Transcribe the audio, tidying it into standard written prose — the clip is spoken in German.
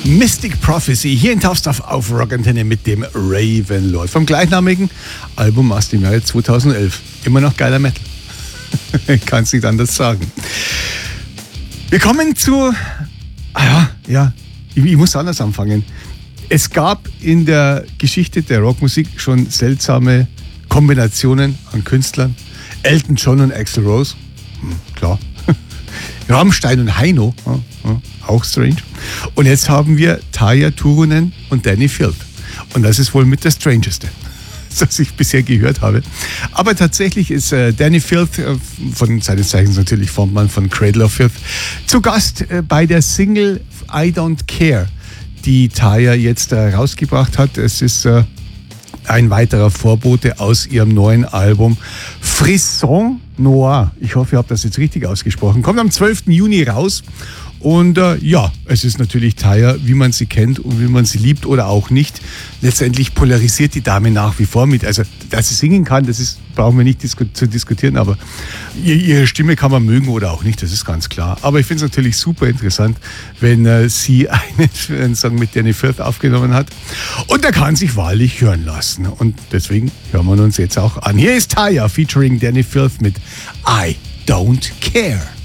Mystic Prophecy hier in Top Stuff auf Rock Antenne mit dem Raven Lord vom gleichnamigen Album aus dem Jahre 2011. Immer noch geiler Metal. Ich kann es nicht anders sagen. Wir kommen zu... ich muss anders anfangen. Es gab in der Geschichte der Rockmusik schon seltsame Kombinationen an Künstlern. Elton John und Axl Rose, klar. Rammstein und Heino, auch strange. Und jetzt haben wir Tarja Turunen und Danny Filth. Und das ist wohl mit das Strangeste, das ich bisher gehört habe. Aber tatsächlich ist Danny Filth, von seines Zeichens natürlich Frontmann von Cradle of Filth, zu Gast bei der Single I Don't Care, die Tarja jetzt rausgebracht hat. Es ist ein weiterer Vorbote aus ihrem neuen Album Frisson Noir. Ich hoffe, ihr habt das jetzt richtig ausgesprochen. Kommt am 12. Juni raus. Und es ist natürlich Tarja, wie man sie kennt und wie man sie liebt oder auch nicht. Letztendlich polarisiert die Dame nach wie vor mit. Also, dass sie singen kann, brauchen wir nicht zu diskutieren, aber ihre Stimme kann man mögen oder auch nicht, das ist ganz klar. Aber ich finde es natürlich super interessant, wenn sie einen Song mit Danny Filth aufgenommen hat. Und der kann sich wahrlich hören lassen. Und deswegen hören wir uns jetzt auch an. Hier ist Tarja featuring Danny Filth mit I Don't Care.